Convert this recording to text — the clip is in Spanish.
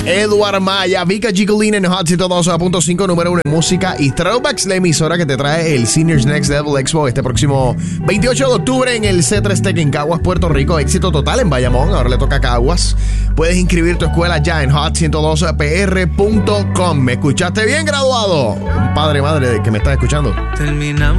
Edward Maya, Vika Gicolina en Hot 102.5, número 1 en música y Throwbacks, la emisora que te trae el Seniors Next Level Expo este próximo 28 de octubre en el C3 Tech en Caguas, Puerto Rico. Éxito total en Bayamón, ahora le toca a Caguas. Puedes inscribir tu escuela ya en hot102pr.com. ¿Me escuchaste bien, graduado? Un padre, madre que me está escuchando. Terminamos.